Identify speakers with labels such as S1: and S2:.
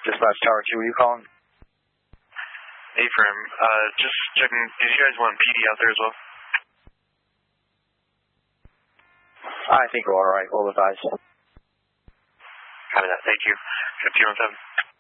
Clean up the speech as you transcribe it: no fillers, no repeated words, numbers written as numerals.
S1: Dispatch Tower 2, were you calling?
S2: A-firm, just checking, did you guys want PD out there as well?
S1: I think we're alright, we'll advise.
S2: Copy that, thank you. 1517.